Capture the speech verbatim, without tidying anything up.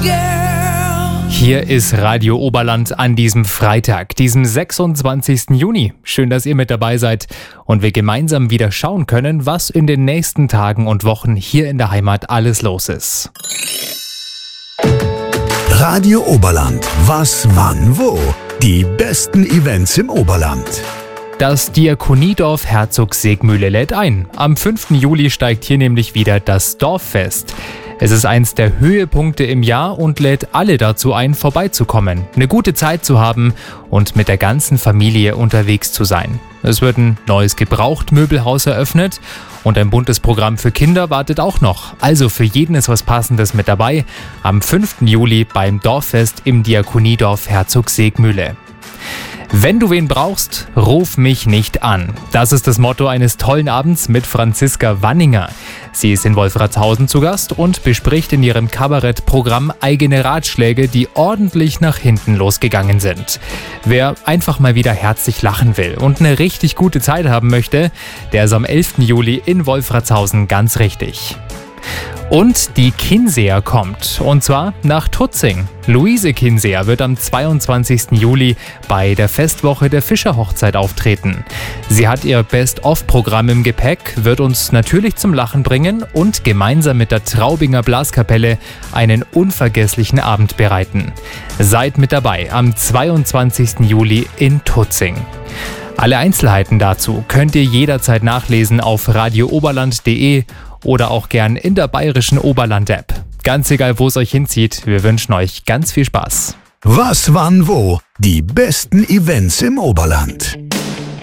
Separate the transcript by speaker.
Speaker 1: Hier ist Radio Oberland an diesem Freitag, diesem sechsundzwanzigsten Juni. Schön, dass ihr mit dabei seid und wir gemeinsam wieder schauen können, was in den nächsten Tagen und Wochen hier in der Heimat alles los ist.
Speaker 2: Radio Oberland. Was, wann, wo? Die besten Events im Oberland.
Speaker 1: Das Diakoniedorf Herzogseegmühle lädt ein. Am fünften Juli steigt hier nämlich wieder das Dorffest. Es ist eins der Höhepunkte im Jahr und lädt alle dazu ein, vorbeizukommen, eine gute Zeit zu haben und mit der ganzen Familie unterwegs zu sein. Es wird ein neues Gebrauchtmöbelhaus eröffnet und ein buntes Programm für Kinder wartet auch noch. Also für jeden ist was Passendes mit dabei am fünften Juli beim Dorffest im Diakoniedorf Herzogseegmühle. Wenn du wen brauchst, ruf mich nicht an. Das ist das Motto eines tollen Abends mit Franziska Wanninger. Sie ist in Wolfratshausen zu Gast und bespricht in ihrem Kabarettprogramm eigene Ratschläge, die ordentlich nach hinten losgegangen sind. Wer einfach mal wieder herzlich lachen will und eine richtig gute Zeit haben möchte, der ist am elften Juli in Wolfratshausen ganz richtig. Und die Kinseer kommt, und zwar nach Tutzing. Luise Kinseer wird am zweiundzwanzigsten Juli bei der Festwoche der Fischerhochzeit auftreten. Sie hat ihr Best-of-Programm im Gepäck, wird uns natürlich zum Lachen bringen und gemeinsam mit der Traubinger Blaskapelle einen unvergesslichen Abend bereiten. Seid mit dabei am zweiundzwanzigsten Juli in Tutzing. Alle Einzelheiten dazu könnt ihr jederzeit nachlesen auf radio oberland punkt de oder auch gern in der bayerischen Oberland-App. Ganz egal, wo es euch hinzieht, wir wünschen euch ganz viel Spaß.
Speaker 2: Was, wann, wo? Die besten Events im Oberland.